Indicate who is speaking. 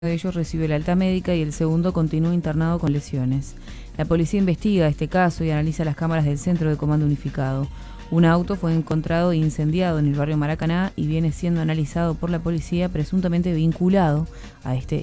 Speaker 1: de ellos recibió la alta médica y el segundo continúa internado con lesiones. La policía investiga este caso y analiza las cámaras del Centro de Comando Unificado. Un auto fue encontrado incendiado en el barrio Maracaná y viene siendo analizado por la policía presuntamente vinculado a este